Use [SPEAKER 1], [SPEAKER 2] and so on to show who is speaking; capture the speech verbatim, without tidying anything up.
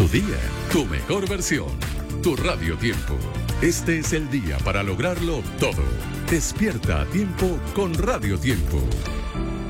[SPEAKER 1] Tu día, tu mejor versión. Tu Radio Tiempo. Este es el día para lograrlo todo. Despierta a tiempo con Radio Tiempo.